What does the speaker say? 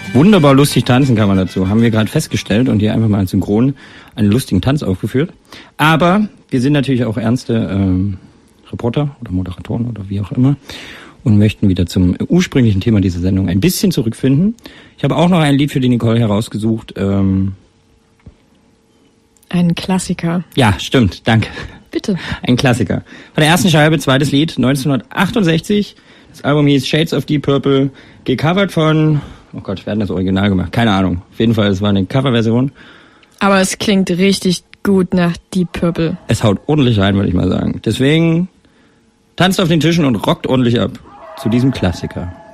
Wunderbar lustig tanzen kann man dazu. Haben wir gerade festgestellt und hier einfach mal synchron einen lustigen Tanz aufgeführt. Aber wir sind natürlich auch ernste Reporter oder Moderatoren oder wie auch immer und möchten wieder zum ursprünglichen Thema dieser Sendung ein bisschen zurückfinden. Ich habe auch noch ein Lied für die Nicole herausgesucht. Ein Klassiker. Ja, stimmt, danke. Bitte. Ein Klassiker. Von der ersten Scheibe, zweites Lied, 1968. Das Album hieß Shades of Deep Purple, gecovert von, oh Gott, wer hat das Original gemacht? Keine Ahnung. Auf jeden Fall, es war eine Coverversion. Aber es klingt richtig gut nach Deep Purple. Es haut ordentlich rein, würde ich mal sagen. Deswegen tanzt auf den Tischen und rockt ordentlich ab zu diesem Klassiker.